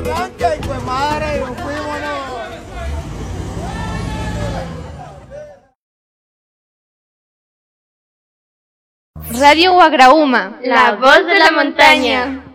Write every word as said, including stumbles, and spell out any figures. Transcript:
arranca y pues madre, nos fuimos, ¿no? Radio Guagraúma, la voz de la montaña.